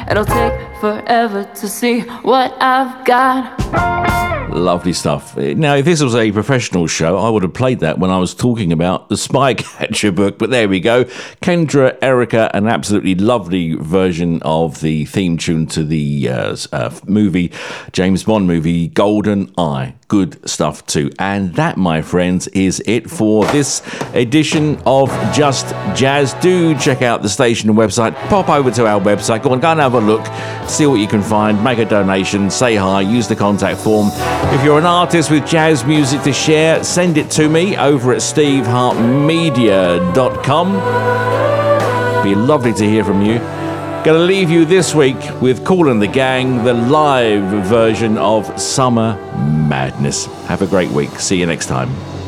It'll take forever to see what I've got. Lovely stuff. Now, if this was a professional show, I would have played that when I was talking about the Spycatcher book, but there we go. Kendra, Erica, an absolutely lovely version of the theme tune to the movie, James Bond movie, Golden Eye. Good stuff too. And that, my friends, is it for this edition of Just Jazz. Do check out the station website. Pop over to our website. Go and have a look. See what you can find. Make a donation. Say hi. Use the contact form. If you're an artist with jazz music to share, send it to me over at stevehartmedia.com. Be lovely to hear from you. Going to leave you this week with Kool and the Gang, the live version of Summer Madness. Have a great week. See you next time.